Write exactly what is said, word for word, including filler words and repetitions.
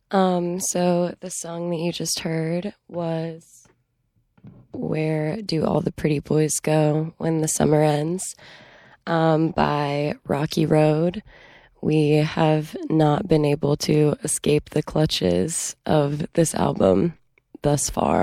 Um, so the song that you just heard was Where Do All the Pretty Boys Go When the Summer Ends, um, by Rocky Road. We have not been able to escape the clutches of this album thus far.